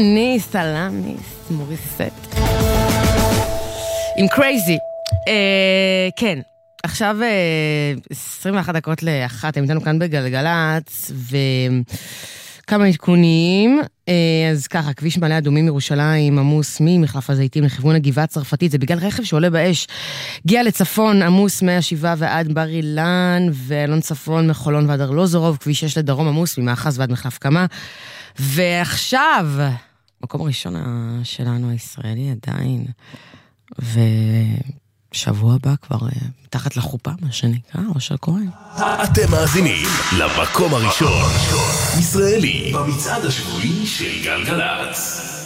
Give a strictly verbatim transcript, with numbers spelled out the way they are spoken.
אני סלאמיס מוריסט עם קרייזי. כן, עכשיו עשרים ואחת דקות לאחת, הם איתנו כאן בגלגלץ, וכמה עדכונים. אז ככה, כביש מעלה אדומים ירושלים עמוס ממחלף הזיתים לכיוון הגבעה הצרפתית, זה בגלל רכב שעולה באש. הגיע לצפון עמוס מהשבעה ועד בר אילן, ואלון צפון מחולון ועד ארלוזורוב, כביש שש לדרום עמוס ממאחז ועד מחלף קמה. ועכשיו, מקום ראשון שלנו הישראלי עדיין, ושבוע הבא כבר מתחת לחופה, מה שנקרא, אושר כהן. אתם מאזינים למקום הראשון ישראלי במצעד השבועי של גלגלץ.